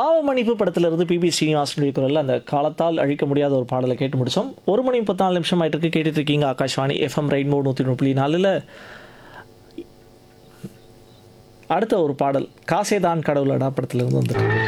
பாவமன்னிப்பு படத்திலிருந்து பிபி ஸ்ரீனிவாசனுடைய குரலில் அந்த காலத்தால் அழிக்க முடியாத ஒரு பாடலை கேட்டு முடித்தோம். 1 மணி 34 நிமிஷம் ஆயிட்டு இருக்கு. கேட்டுட்டு இருக்கீங்க ஆகாஷ்வாணி எஃப்எம் ரெயின்போ 103.4. அடுத்த ஒரு பாடல் காசேதான் கடவுளடா படத்திலிருந்து வந்துட்டு